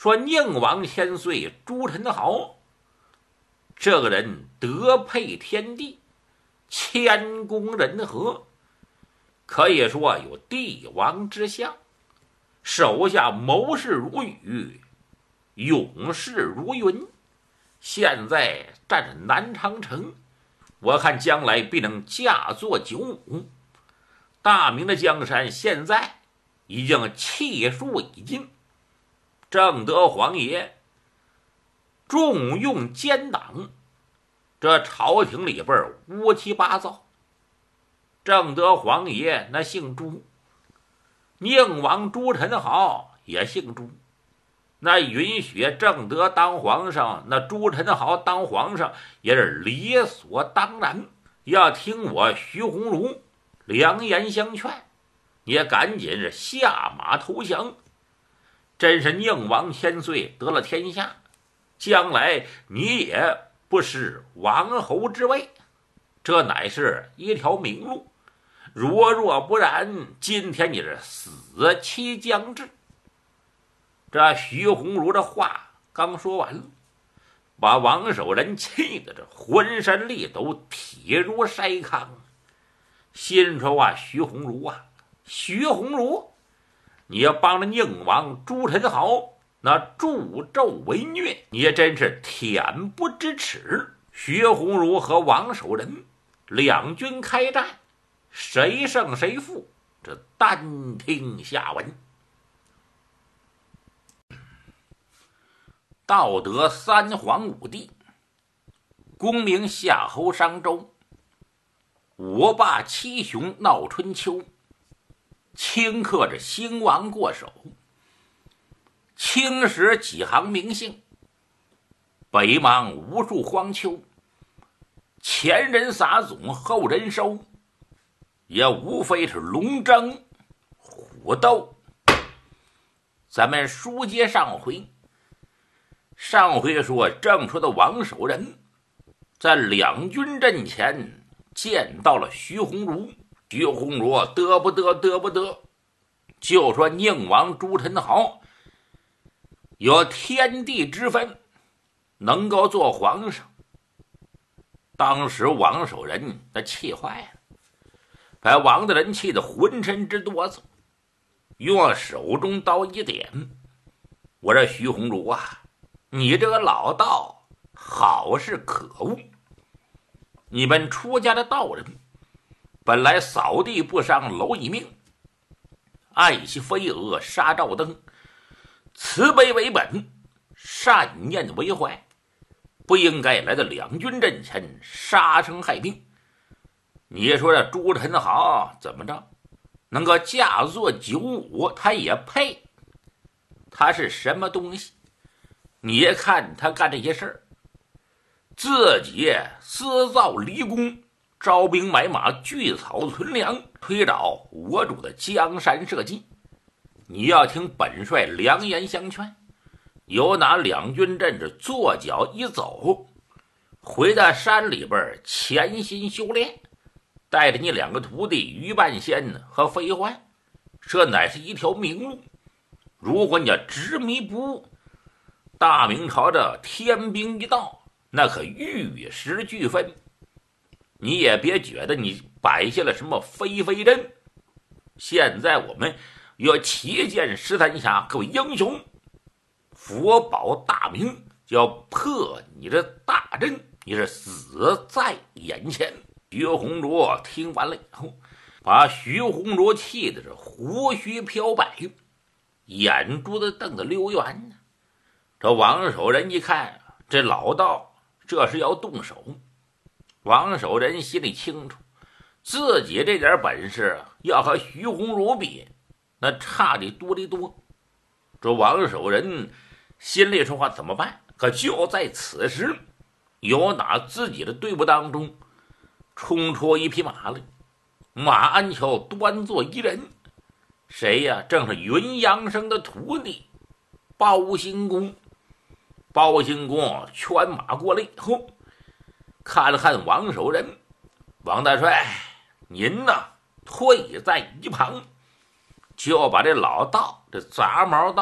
说宁王千岁朱宸濠这个人德配天地，谦恭仁和，可以说有帝王之相，手下谋士如雨，勇士如云。现在占着南长城，我看将来必能驾作九五。大明的江山现在已经气数已尽，正德皇爷重用奸党，这朝廷里边乌七八糟。正德皇爷那姓朱，宁王朱宸濠也姓朱，那允许正德当皇上，那朱宸濠当皇上也是理所当然。要听我徐鸿儒良言相劝，也赶紧是下马投降。真是宁王千岁得了天下，将来你也不是王侯之位，这乃是一条明路。若不然，今天你是死期将至。这徐鸿儒的话刚说完了，把王守仁气得这浑身力抖，体如筛糠。心说徐鸿儒徐鸿儒，你要帮着宁王朱宸濠那助纣为虐，你也真是恬不知耻。徐鸿儒和王守仁两军开战，谁胜谁负，这单听下文。道德三皇五帝，功名夏侯商周，五霸七雄闹春秋，顷刻着兴亡过手，青史几行名姓，北邙无数荒丘，前人撒种后人收，也无非是龙争虎斗。咱们书接上回说，正说的王守仁在两军阵前见到了徐鸿儒，徐鸿儒得不得，就说宁王朱宸濠有天地之分，能够做皇上。当时王守仁他气坏了，把王大人气得浑身直哆嗦，用手中刀一点，我说徐鸿儒你这个老道好是可恶！你们出家的道人本来扫地不伤蝼蚁命，爱惜飞蛾杀照灯，慈悲为本，善念为怀，不应该来到两军阵前杀生害命。你说这朱宸濠怎么着能够驾作九五，他也配？他是什么东西？你也看他干这些事儿，自己私造离宫，招兵买马，聚草存粮，推倒我主的江山社稷。你要听本帅良言相劝，有哪两军阵是坐脚一走，回到山里边潜心修炼，带着你两个徒弟于半仙和飞欢，这乃是一条明路。如果你要执迷不悟，大明朝这天兵一到，那可玉石俱焚。你也别觉得你摆下了什么飞飞阵，现在我们要旗舰13峡各位英雄，佛保大明，就要破你这大阵，你是死在眼前。徐鸿儒听完了以后，把徐鸿儒气的是胡须飘摆，眼珠子瞪得溜圆呢。这王守仁一看这老道这是要动手，王守仁心里清楚，自己这点本事要和徐鸿儒比，那差的多得多。这王守仁心里说话怎么办？可就在此时，有哪自己的队伍当中冲出一匹马来，马鞍桥端坐一人，谁呀？正是云阳生的徒弟包兴公。包兴公圈马过来以后，看了看王守仁，王大帅，您退在一旁，就把这老道这杂毛刀